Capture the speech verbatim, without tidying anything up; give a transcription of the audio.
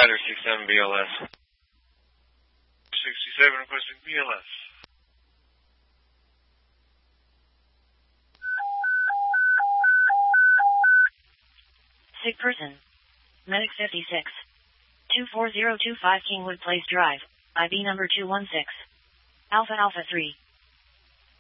Rider sixty-seven B L S. sixty-seven requesting B L S. Sick person. Medic fifty-six. two four zero two five Kingwood Place Drive, I B number two one six. Alpha Alpha three.